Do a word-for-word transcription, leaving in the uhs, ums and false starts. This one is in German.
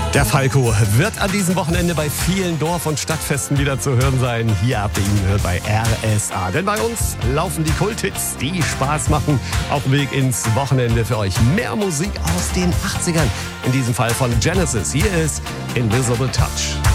Der Falco wird an diesem Wochenende bei vielen Dorf- und Stadtfesten wieder zu hören sein. Hier habt ihr ihn gehört bei R S A. Denn bei uns laufen die Kulthits, die Spaß machen. Auf dem Weg ins Wochenende für euch mehr Musik aus den achtzigern. In diesem Fall von Genesis. Hier ist Invisible Touch.